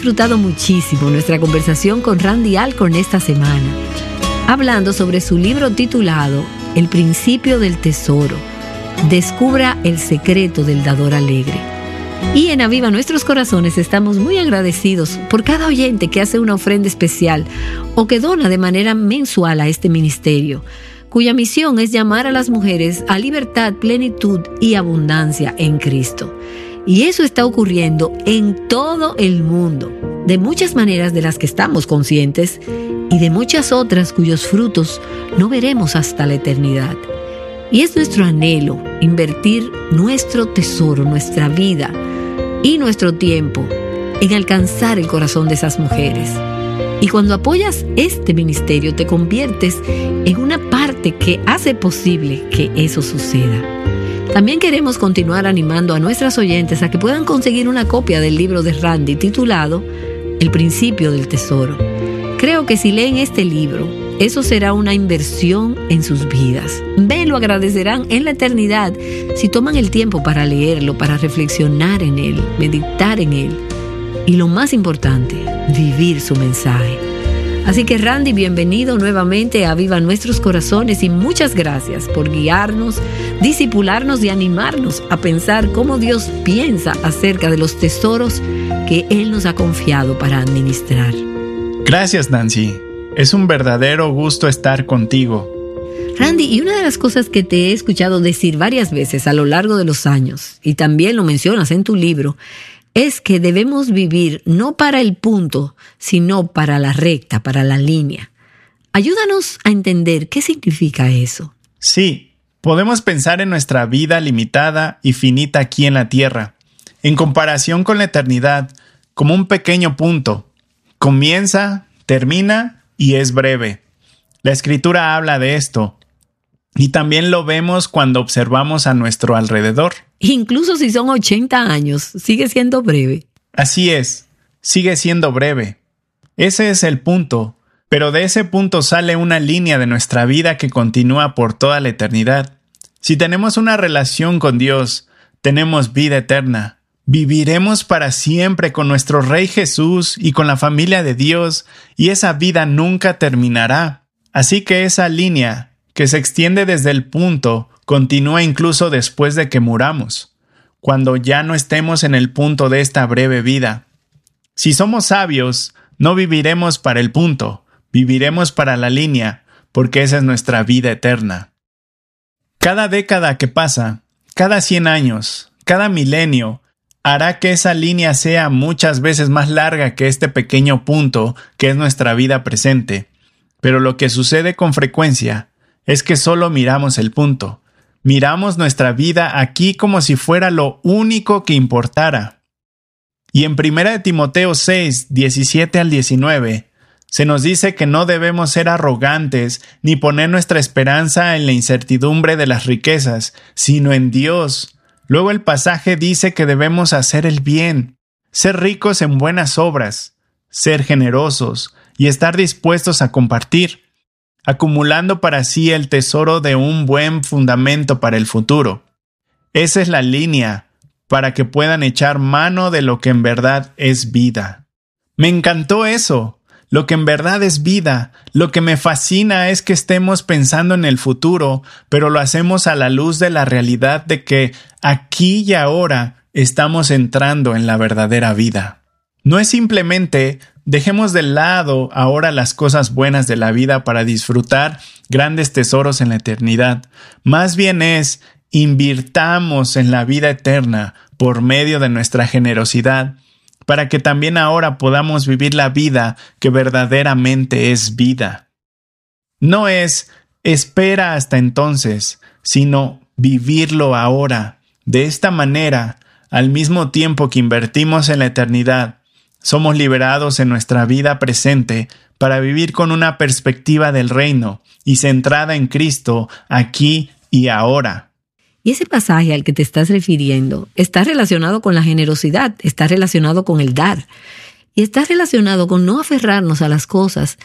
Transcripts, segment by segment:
disfrutado muchísimo nuestra conversación con Randy Alcorn esta semana, hablando sobre su libro titulado El principio del tesoro. Descubra el secreto del dador alegre. Y en Aviva Nuestros Corazones estamos muy agradecidos por cada oyente que hace una ofrenda especial o que dona de manera mensual a este ministerio, cuya misión es llamar a las mujeres a libertad, plenitud y abundancia en Cristo. Y eso está ocurriendo en todo el mundo, de muchas maneras de las que estamos conscientes y de muchas otras cuyos frutos no veremos hasta la eternidad. Y es nuestro anhelo invertir nuestro tesoro, nuestra vida y nuestro tiempo en alcanzar el corazón de esas mujeres. Y cuando apoyas este ministerio te conviertes en una parte que hace posible que eso suceda. También queremos continuar animando a nuestras oyentes a que puedan conseguir una copia del libro de Randy titulado El principio del tesoro. Creo que si leen este libro, eso será una inversión en sus vidas. Lo agradecerán en la eternidad si toman el tiempo para leerlo, para reflexionar en él, meditar en él. Y lo más importante, vivir su mensaje. Así que Randy, bienvenido nuevamente a Aviva Nuestros Corazones y muchas gracias por guiarnos, discipularnos y animarnos a pensar cómo Dios piensa acerca de los tesoros que Él nos ha confiado para administrar. Gracias, Nancy. Es un verdadero gusto estar contigo. Randy, y una de las cosas que te he escuchado decir varias veces a lo largo de los años, y también lo mencionas en tu libro, es que debemos vivir no para el punto, sino para la recta, para la línea. Ayúdanos a entender qué significa eso. Sí, podemos pensar en nuestra vida limitada y finita aquí en la tierra, en comparación con la eternidad, como un pequeño punto. Comienza, termina y es breve. La Escritura habla de esto. Y también lo vemos cuando observamos a nuestro alrededor. Incluso si son 80 años, sigue siendo breve. Así es, sigue siendo breve. Ese es el punto, pero de ese punto sale una línea de nuestra vida que continúa por toda la eternidad. Si tenemos una relación con Dios, tenemos vida eterna. Viviremos para siempre con nuestro Rey Jesús y con la familia de Dios, y esa vida nunca terminará. Así que esa línea que se extiende desde el punto, continúa incluso después de que muramos, cuando ya no estemos en el punto de esta breve vida. Si somos sabios, no viviremos para el punto, viviremos para la línea, porque esa es nuestra vida eterna. Cada década que pasa, cada 100 años, cada milenio, hará que esa línea sea muchas veces más larga que este pequeño punto que es nuestra vida presente. Pero lo que sucede con frecuencia es que solo miramos el punto. Miramos nuestra vida aquí como si fuera lo único que importara. Y en 1 Timoteo 6, 17 al 19, se nos dice que no debemos ser arrogantes ni poner nuestra esperanza en la incertidumbre de las riquezas, sino en Dios. Luego el pasaje dice que debemos hacer el bien, ser ricos en buenas obras, ser generosos y estar dispuestos a compartir, acumulando para sí el tesoro de un buen fundamento para el futuro. Esa es la línea para que puedan echar mano de lo que en verdad es vida. Me encantó eso, lo que en verdad es vida. Lo que me fascina es que estemos pensando en el futuro, pero lo hacemos a la luz de la realidad de que aquí y ahora estamos entrando en la verdadera vida. No es simplemente dejemos de lado ahora las cosas buenas de la vida para disfrutar grandes tesoros en la eternidad. Más bien es invirtamos en la vida eterna por medio de nuestra generosidad, para que también ahora podamos vivir la vida que verdaderamente es vida. No es espera hasta entonces, sino vivirlo ahora. De esta manera, al mismo tiempo que invertimos en la eternidad, somos liberados en nuestra vida presente para vivir con una perspectiva del reino y centrada en Cristo aquí y ahora. Y ese pasaje al que te estás refiriendo está relacionado con la generosidad, está relacionado con el dar. Y está relacionado con no aferrarnos a las cosas,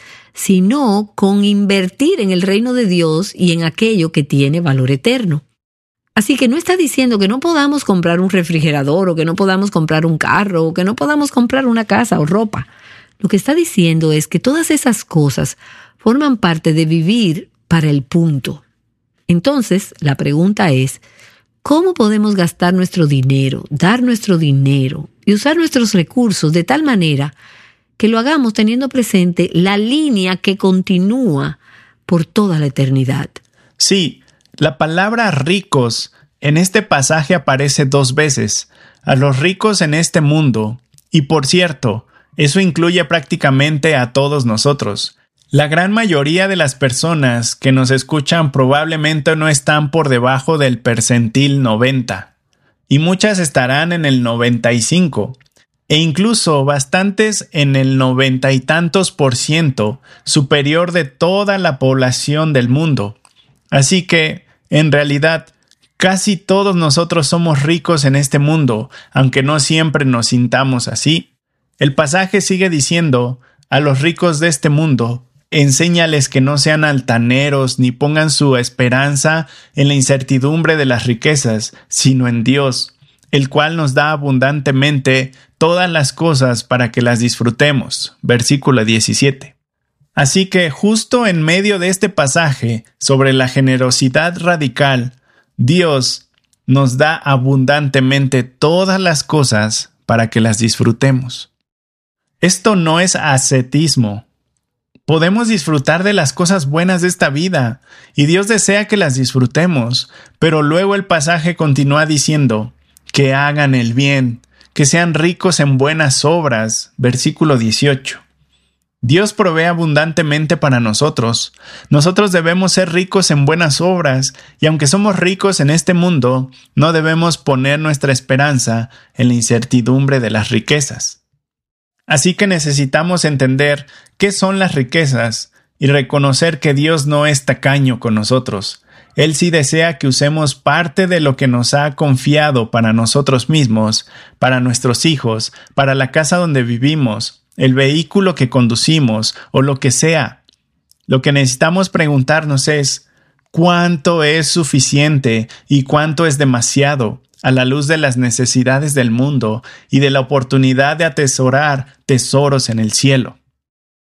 sino con invertir en el reino de Dios y en aquello que tiene valor eterno. Así que no está diciendo que no podamos comprar un refrigerador o que no podamos comprar un carro o que no podamos comprar una casa o ropa. Lo que está diciendo es que todas esas cosas forman parte de vivir para el punto. Entonces, la pregunta es, ¿cómo podemos gastar nuestro dinero, dar nuestro dinero y usar nuestros recursos de tal manera que lo hagamos teniendo presente la línea que continúa por toda la eternidad? Sí, la palabra ricos en este pasaje aparece 2 veces, a los ricos en este mundo, y por cierto, eso incluye prácticamente a todos nosotros. La gran mayoría de las personas que nos escuchan probablemente no están por debajo del percentil 90, y muchas estarán en el 95, e incluso bastantes en el 90 y tantos % superior de toda la población del mundo. Así que, en realidad, casi todos nosotros somos ricos en este mundo, aunque no siempre nos sintamos así. El pasaje sigue diciendo, a los ricos de este mundo, enséñales que no sean altaneros ni pongan su esperanza en la incertidumbre de las riquezas, sino en Dios, el cual nos da abundantemente todas las cosas para que las disfrutemos. Versículo 17. Así que justo en medio de este pasaje sobre la generosidad radical, Dios nos da abundantemente todas las cosas para que las disfrutemos. Esto no es ascetismo. Podemos disfrutar de las cosas buenas de esta vida, y Dios desea que las disfrutemos, pero luego el pasaje continúa diciendo que hagan el bien, que sean ricos en buenas obras. Versículo 18. Dios provee abundantemente para nosotros. Nosotros debemos ser ricos en buenas obras, y aunque somos ricos en este mundo, no debemos poner nuestra esperanza en la incertidumbre de las riquezas. Así que necesitamos entender qué son las riquezas y reconocer que Dios no es tacaño con nosotros. Él sí desea que usemos parte de lo que nos ha confiado para nosotros mismos, para nuestros hijos, para la casa donde vivimos, el vehículo que conducimos o lo que sea. Lo que necesitamos preguntarnos es, ¿cuánto es suficiente y cuánto es demasiado a la luz de las necesidades del mundo y de la oportunidad de atesorar tesoros en el cielo?